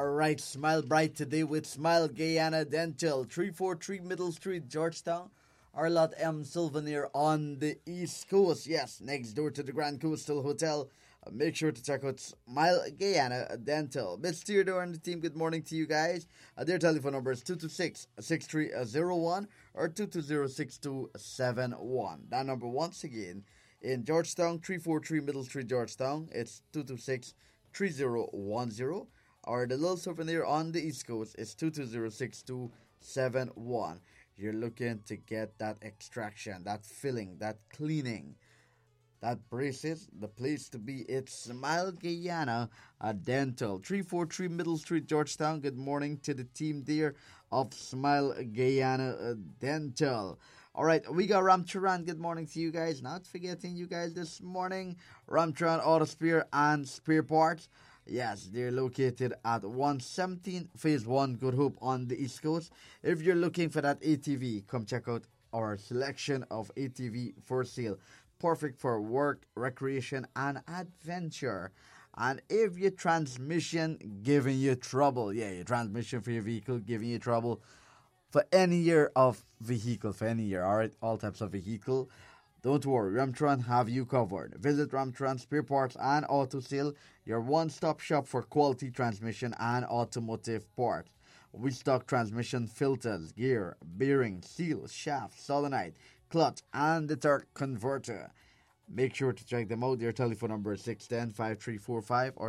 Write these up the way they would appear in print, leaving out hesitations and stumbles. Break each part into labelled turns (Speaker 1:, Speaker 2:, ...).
Speaker 1: Alright, smile bright today with Smile Guyana Dental, 343 Middle Street, Georgetown. Arlot M. Souvenir on the East Coast. Yes, next door to the Grand Coastal Hotel. Make sure to check out Smile Guyana Dental. Miss Theodore and the team, good morning to you guys. Their telephone number is 226-6301 or 220-6271. That number once again in Georgetown, 343 Middle Street, Georgetown. It's 226-3010. Or the little souvenir on the East Coast is 220-6271. You're looking to get that extraction, that filling, that cleaning, that braces, the place to be. It's Smile Guyana Dental, 343 Middle Street, Georgetown. Good morning to the team there of Smile Guyana Dental. All right, we got Ramcharan. Good morning to you guys. Not forgetting you guys this morning. Ramcharan Auto Spare and Spare Parts. Yes, they're located at 117 Phase 1 Good Hope on the East Coast. If you're looking for that ATV, come check out our selection of ATV for sale. Perfect for work, recreation, and adventure. And if your transmission giving you trouble, your transmission for your vehicle giving you trouble, for any year of vehicle, all right, all types of vehicle, don't worry, Ramtran have you covered. Visit Ramtran Spare Parts and Auto Sale, your one-stop shop for quality transmission and automotive parts. We stock transmission filters, gear, bearing, seal, shaft, solenoid, clutch, and the torque converter. Make sure to check them out. Their telephone number is 610-5345 or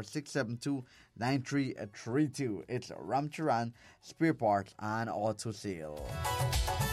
Speaker 1: 672-9332. It's Ramcharan Spare Parts and Auto Sale.